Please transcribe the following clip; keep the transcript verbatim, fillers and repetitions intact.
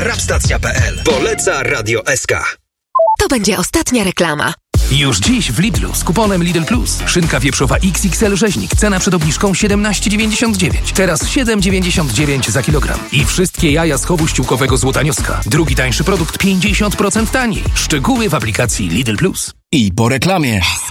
rapstacja kropka p l. Poleca Radio S K. To będzie ostatnia reklama. Już dziś w Lidlu z kuponem Lidl Plus. Szynka wieprzowa X X L rzeźnik. Cena przed obniżką siedemnaście dziewięćdziesiąt dziewięć. Teraz siedem dziewięćdziesiąt dziewięć za kilogram. I wszystkie jaja z chowu ściółkowego Złotanioska. Drugi tańszy produkt pięćdziesiąt procent taniej. Szczegóły w aplikacji Lidl Plus. I po reklamie.